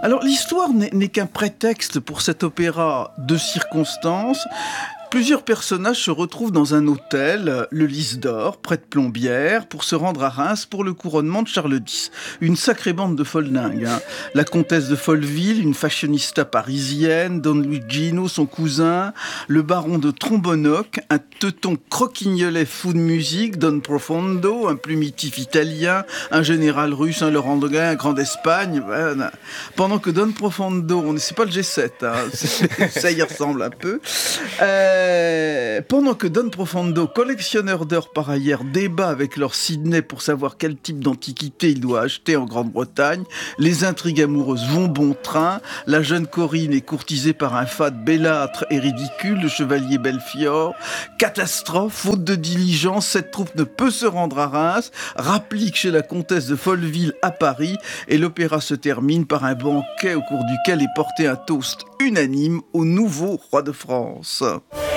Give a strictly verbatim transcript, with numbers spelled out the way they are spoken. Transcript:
Alors l'histoire n'est, n'est qu'un prétexte pour cet opéra de circonstances. Plusieurs personnages se retrouvent dans un hôtel, le Lys d'Or, près de Plombières, pour se rendre à Reims pour le couronnement de Charles X. Une sacrée bande de foldingues, hein. La comtesse de Folleville, une fashionista parisienne, Don Luigino, son cousin, le baron de Trombonoc, un teuton croquignolet fou de musique, Don Profondo, un plumitif italien, un général russe, un Laurent de Gain, un grand d'Espagne. Voilà. Pendant que Don Profondo, on c'est pas le G sept, hein, ça y ressemble un peu. Euh, Pendant que Don Profondo, collectionneur d'or par ailleurs, débat avec Lord Sydney pour savoir quel type d'antiquité il doit acheter en Grande-Bretagne, les intrigues amoureuses vont bon train, la jeune Corinne est courtisée par un fade bellâtre et ridicule, le chevalier Belfior. Catastrophe, faute de diligence, cette troupe ne peut se rendre à Reims, rapplique chez la comtesse de Folleville à Paris, et l'opéra se termine par un banquet au cours duquel est porté un toast unanime au nouveau roi de France.